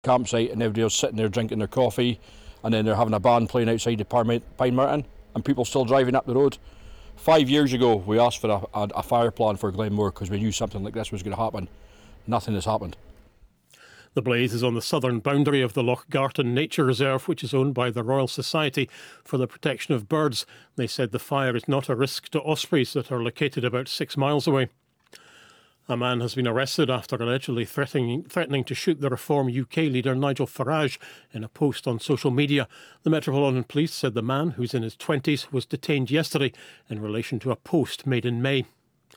campsite and everybody was sitting there drinking their coffee, and then they're having a band playing outside the Pine Mountain, and people still driving up the road. 5 years ago, we asked for a fire plan for Glenmore because we knew something like this was going to happen. Nothing has happened. The blaze is on the southern boundary of the Lochgarten Nature Reserve, which is owned by the Royal Society for the Protection of Birds. They said the fire is not a risk to ospreys that are located about 6 miles away. A man has been arrested after allegedly threatening to shoot the Reform UK leader Nigel Farage in a post on social media. The Metropolitan Police said the man, who's in his 20s, was detained yesterday in relation to a post made in May.